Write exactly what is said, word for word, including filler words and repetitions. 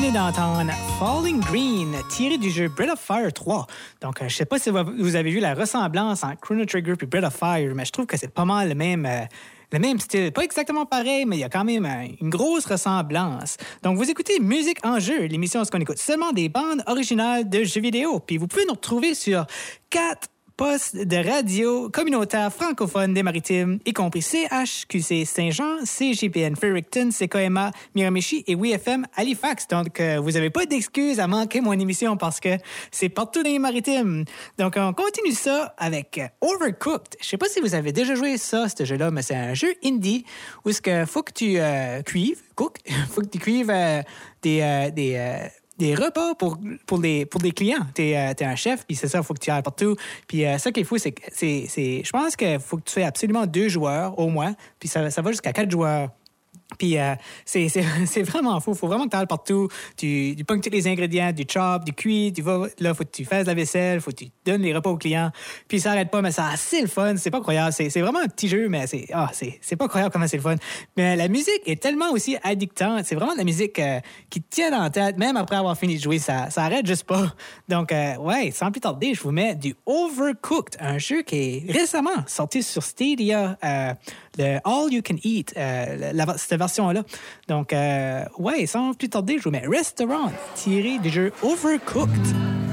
venez d'entendre Falling Green, tiré du jeu Breath of Fire trois. Donc, euh, je sais pas si vous avez vu la ressemblance entre Chrono Trigger et Breath of Fire, mais je trouve que c'est pas mal le même, euh, le même style. Pas exactement pareil, mais il y a quand même euh, une grosse ressemblance. Donc, vous écoutez Musique en jeu, l'émission où on écoute seulement des bandes originales de jeux vidéo. Puis vous pouvez nous retrouver sur quatre postes de radio communautaire francophone des Maritimes, y compris C H Q C Saint-Jean, C G P N Fredericton, C K M A Miramichi et W F M Halifax. Donc, euh, vous n'avez pas d'excuses à manquer mon émission parce que c'est partout dans les Maritimes. Donc, on continue ça avec Overcooked. Je sais pas si vous avez déjà joué ça, ce jeu-là, mais c'est un jeu indie où il faut que tu euh, cuives, cook, faut que tu cuives euh, des... Euh, des euh, des repas pour, pour, les, pour des clients. T'es, euh, t'es un chef, puis c'est ça, il faut que tu ailles partout. Puis euh, ça qu'il faut, c'est, c'est, c'est... Je pense qu'il faut que tu aies absolument deux joueurs, au moins, puis ça, ça va jusqu'à quatre joueurs. Puis euh, c'est, c'est, c'est vraiment fou. Il faut vraiment que tu ailles partout. Tu, tu pognes tous les ingrédients, du chop, du cuit. Tu vas, là, il faut que tu fasses la vaisselle. Il faut que tu donnes les repas aux clients. Puis ça n'arrête pas, mais c'est assez le fun. C'est pas croyable. C'est, c'est vraiment un petit jeu, mais c'est, ah, c'est, c'est pas croyable comment c'est le fun. Mais la musique est tellement aussi addictante. C'est vraiment de la musique euh, qui te tient dans la tête, même après avoir fini de jouer. Ça, ça arrête juste pas. Donc, euh, ouais, sans plus tarder, je vous mets du Overcooked, un jeu qui est récemment sorti sur Stadia, euh, le All You Can Eat, euh, la, cette version-là. Donc, euh, ouais, sans plus tarder, je vous mets Restaurant, tiré du jeu Overcooked.